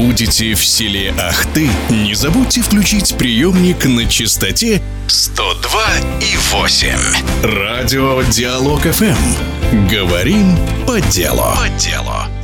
будете в селе Ахты, не забудьте включить приемник на частоте 102,8. Радио Диалог ФМ. Говорим по делу.